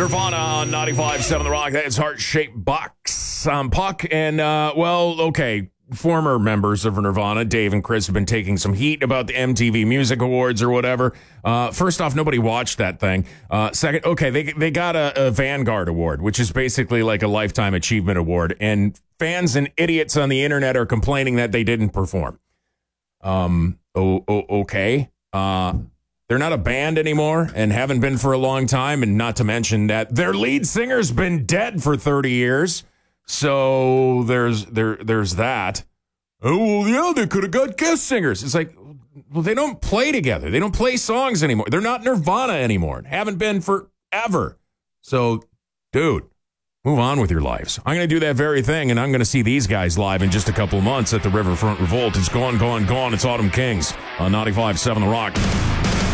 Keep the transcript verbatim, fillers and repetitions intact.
Nirvana on ninety-five point seven The Rock. That's Heart-Shaped Box. I'm Puck, and, uh, well, okay, former members of Nirvana, Dave and Chris, have been taking some heat about the M T V Music Awards or whatever. Uh, first off, nobody watched that thing. Uh, second, okay, they they got a, a Vanguard Award, which is basically like a Lifetime Achievement Award, and fans and idiots on the internet are complaining that they didn't perform. Um, oh, oh okay. Uh, they're not a band anymore and haven't been for a long time, and not to mention that their lead singer's been dead for thirty years. So there's there there's that. Oh, well, yeah, they could have got guest singers. It's like, well, they don't play together. They don't play songs anymore. They're not Nirvana anymore. Haven't been forever. So, dude, move on with your lives. I'm going to do that very thing, and I'm going to see these guys live in just a couple of months at the Riverfront Revolt. It's Gone, Gone, Gone. It's Autumn Kings on ninety-five point seven The Rock.